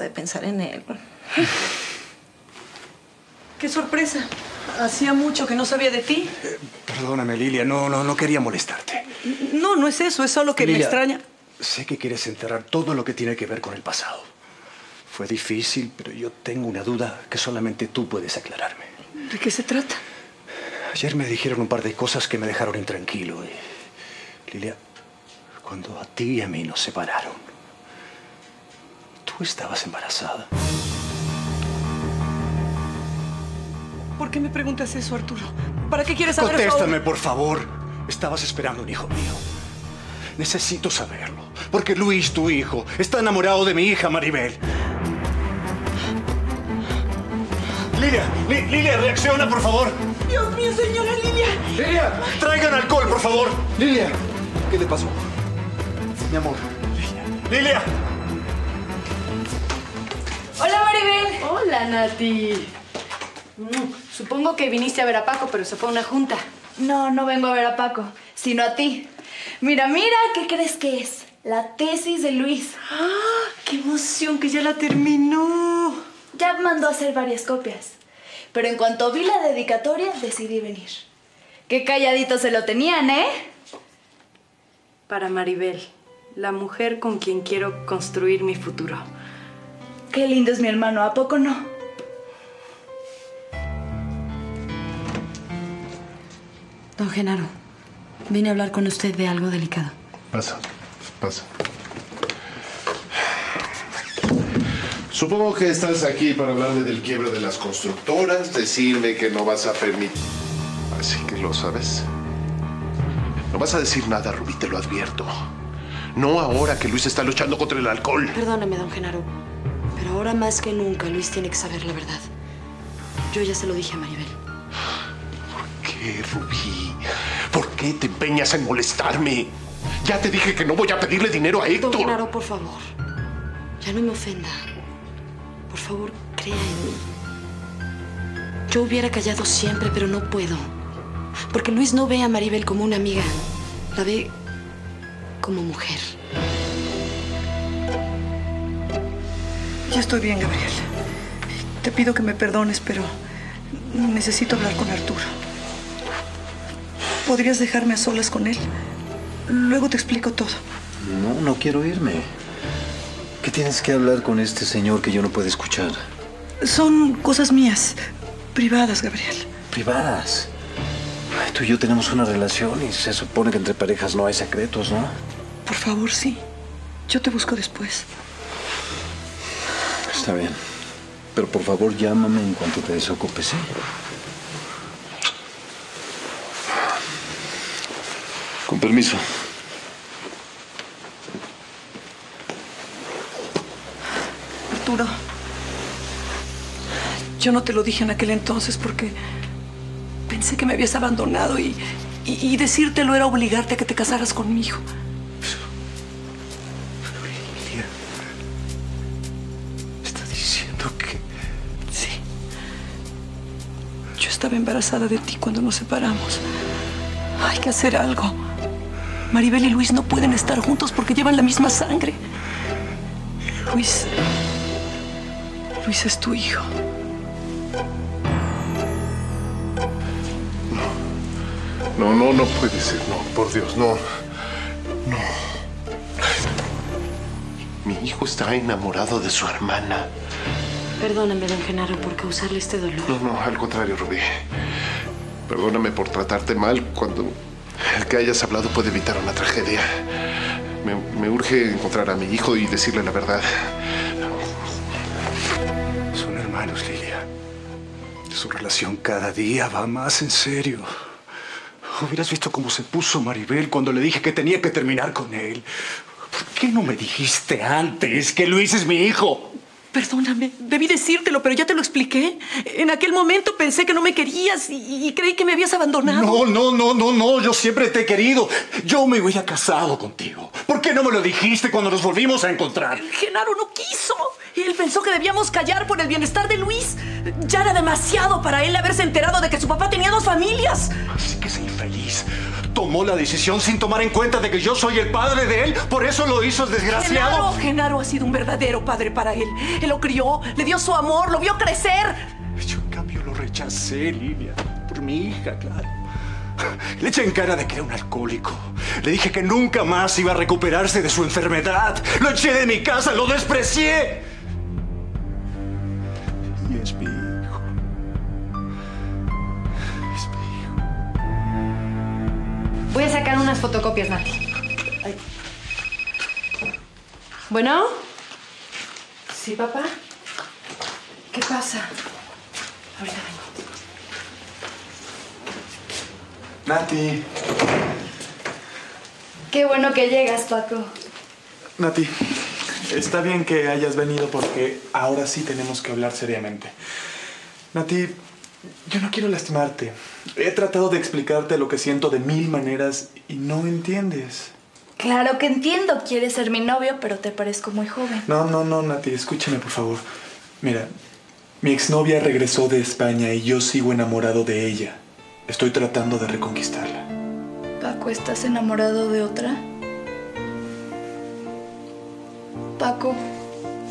de pensar en él. ¡Qué sorpresa! Hacía mucho que no sabía de ti. Perdóname, Lilia, no quería molestarte. No es eso, es solo que Lilia, me extraña. Sé que quieres enterrar todo lo que tiene que ver con el pasado. Fue difícil, pero yo tengo una duda que solamente tú puedes aclararme. ¿De qué se trata? Ayer me dijeron un par de cosas que me dejaron intranquilo. Lilia, cuando a ti y a mí nos separaron, tú estabas embarazada. ¿Por qué me preguntas eso, Arturo? ¿Para qué quieres saber eso? Contéstame, por favor. Estabas esperando un hijo mío. Necesito saberlo, porque Luis, tu hijo, está enamorado de mi hija, Maribel. Lilia, reacciona, por favor. Dios mío, señora Lilia. Lilia, traigan alcohol, por favor. Lilia, ¿qué le pasó? Mi amor. Lilia. Hola, Maribel. Hola, Nati. Supongo que viniste a ver a Paco, pero se fue a una junta. No vengo a ver a Paco, sino a ti. Mira, ¿qué crees que es? La tesis de Luis. ¡Ah! ¡Qué emoción que ya la terminó! Ya mandó a hacer varias copias. Pero en cuanto vi la dedicatoria, decidí venir. Qué calladito se lo tenían, ¿eh? Para Maribel, la mujer con quien quiero construir mi futuro. Qué lindo es mi hermano, ¿a poco no? Don Genaro, vine a hablar con usted de algo delicado. Pasa. Supongo que estás aquí para hablarme del quiebre de las constructoras, decirme que no vas a permitir... Así que lo sabes. No vas a decir nada, Rubí, te lo advierto. No ahora que Luis está luchando contra el alcohol. Perdóneme, don Genaro, pero ahora más que nunca Luis tiene que saber la verdad. Yo ya se lo dije a Maribel. ¿Por qué, Rubí? ¿Por qué te empeñas en molestarme? Ya te dije que no voy a pedirle dinero a Héctor. Don Genaro, por favor, ya no me ofenda. Por favor, crea en mí. Yo hubiera callado siempre, pero no puedo. Porque Luis no ve a Maribel como una amiga. La ve como mujer. Ya estoy bien, Gabriel. Te pido que me perdones, pero necesito hablar con Arturo. ¿Podrías dejarme a solas con él? Luego te explico todo. No quiero irme. ¿Qué tienes que hablar con este señor que yo no puedo escuchar? Son cosas mías, privadas, Gabriel. ¿Privadas? Ay, tú y yo tenemos una relación y se supone que entre parejas no hay secretos, ¿no? Por favor, sí. Yo te busco después. Está bien. Pero por favor, llámame en cuanto te desocupes, ¿sí? Con permiso. Arturo, yo no te lo dije en aquel entonces porque pensé que me habías abandonado y decírtelo era obligarte a que te casaras conmigo. Pero Lilia, ¿está diciendo que...? Sí. Yo estaba embarazada de ti cuando nos separamos. Hay que hacer algo. Maribel y Luis no pueden estar juntos porque llevan la misma sangre. Luis es tu hijo. No puede ser, no, por Dios, no. Mi hijo está enamorado de su hermana. Perdóname, don Genaro, por causarle este dolor. No, al contrario, Rubí. Perdóname por tratarte mal cuando el que hayas hablado puede evitar una tragedia. Me urge encontrar a mi hijo y decirle la verdad. Son hermanos, Lilia. Su relación cada día va más en serio. Hubieras visto cómo se puso Maribel cuando le dije que tenía que terminar con él. ¿Por qué no me dijiste antes que Luis es mi hijo? Perdóname, debí decírtelo, pero ya te lo expliqué. En aquel momento pensé que no me querías y creí que me habías abandonado. No, yo siempre te he querido. Yo me hubiera casado contigo. ¿Por qué no me lo dijiste cuando nos volvimos a encontrar? Genaro no quiso. Él pensó que debíamos callar por el bienestar de Luis. Ya era demasiado para él haberse enterado de que su papá tenía 2 familias. Así que es infeliz. tomó la decisión sin tomar en cuenta de que yo soy el padre de él. Por eso lo hizo el desgraciado. Genaro ha sido un verdadero padre para él. Él lo crió, le dio su amor, lo vio crecer. Yo, en cambio, lo rechacé, Lilia. Por mi hija, claro. Le eché en cara de que era un alcohólico. Le dije que nunca más iba a recuperarse de su enfermedad. Lo eché de mi casa, lo desprecié. Y es mi hijo. Es mi hijo. Voy a sacar unas fotocopias, Nati. Ay. ¿Bueno? ¿Sí, papá? ¿Qué pasa? Ahorita vengo. Nati. Qué bueno que llegas, Paco. Nati, está bien que hayas venido porque ahora sí tenemos que hablar seriamente. Nati, yo no quiero lastimarte. He tratado de explicarte lo que siento de 1000 maneras y no entiendes. Claro que entiendo. Quieres ser mi novio, pero te parezco muy joven. No, Nati, escúchame, por favor. Mira, mi exnovia regresó de España y yo sigo enamorado de ella. Estoy tratando de reconquistarla. Paco, ¿estás enamorado de otra? Paco,